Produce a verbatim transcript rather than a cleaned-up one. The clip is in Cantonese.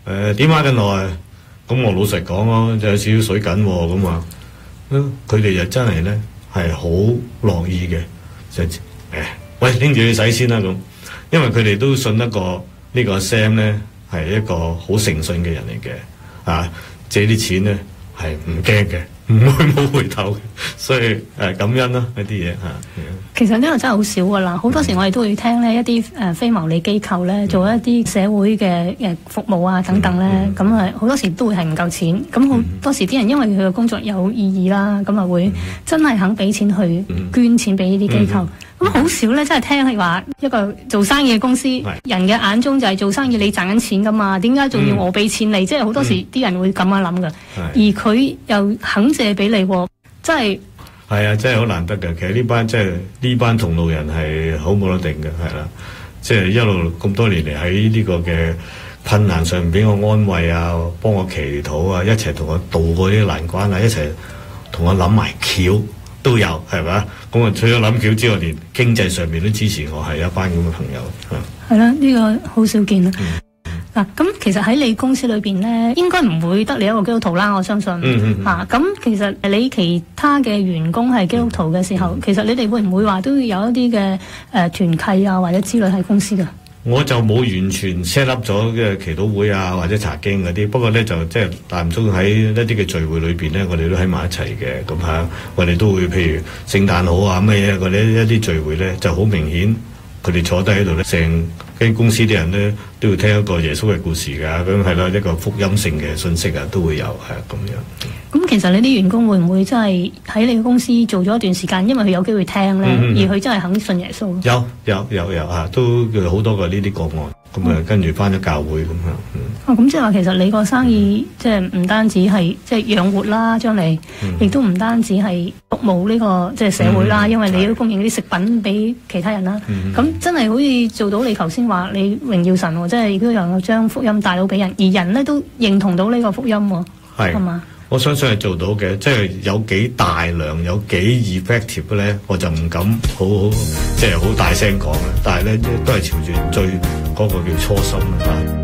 誒點啊近來，咁我老實講咯，就有少少水緊喎咁啊，佢哋就真係咧係好樂意嘅，就誒喂拎住去洗先啦咁，因為佢哋都信得過呢個 Sam 咧係一個好誠信嘅人嚟嘅，啊借啲錢咧係唔驚嘅。唔會冇回頭嘅，所以誒感恩啦一啲嘢嚇。 其實呢個真係好少噶啦，好多時我哋都會聽呢一啲誒非牟利機構咧做一啲社會嘅誒服務啊等等咧，咁啊好多時都會係唔夠錢，咁好多時啲人因為佢嘅工作有意義啦，咁啊會真係肯俾錢去捐錢俾呢啲機構。咁好少咧，真係聽係話一個做生意嘅公司，人嘅眼中就係做生意你賺緊錢噶嘛，點解仲要我俾錢你？嗯、即係好多時啲人會咁樣諗嘅，而佢又肯借俾你，真係係啊，真係好難得嘅。其實呢班即係呢班同路人係好冇得定嘅，係啦，即係一路咁多年嚟喺呢個嘅困難上俾我安慰啊，幫我祈禱啊，一齊同我渡過呢啲難關啊，一齊同我諗埋橋。都有係咪？咁啊，除咗諗橋之外，連經濟上面都支持我，係一班咁嘅朋友。 係啦，呢個好少見啦。嗱、嗯，咁、啊、其實喺你公司裏邊咧，應該唔會得你一個基督徒啦，我相信。嗯嗯嗯。啊，咁其實你其他嘅員工係基督徒嘅時候，嗯、其實你哋會唔會話都有一啲嘅誒團契啊，或者之類喺公司㗎？ 我就冇完全 set up 咗嘅祈禱會啊，或者查經嗰啲。不過咧就即係間唔中喺一啲嘅聚會裏邊咧，我哋都喺埋一齊嘅。咁嚇，我哋都會譬如聖誕好啊咩嘢，嗰啲一啲聚會咧就好明顯，佢哋坐低喺度咧，成間公司啲人咧都要聽一個耶穌嘅故事㗎。咁係啦，一個福音性嘅信息啊，都會有係咁樣。 咁其實你啲員工會唔會真係喺你嘅公司做咗一段時間，因為佢有機會聽咧，嗯、而佢真係肯信耶穌？有有有有啊，都好多個呢啲個案，咁啊、嗯、跟住翻咗教會咁樣。嗯、 哦，咁即係話其實你個生意、嗯、即係唔單止係即係養活啦，將嚟亦都唔單止係服務呢、這個即係社會啦，嗯、因為你都供應啲食品俾其他人啦。咁、嗯、真係好似做到你頭先話你榮耀神，即係亦都有將福音帶到俾人，而人咧都認同到呢個福音喎，係嘛？ 我相信係做到嘅，即係有幾大量、有幾 effective 咧，我就唔敢好好即係好大聲講啦。但係咧，都係朝住最嗰個叫初心啦。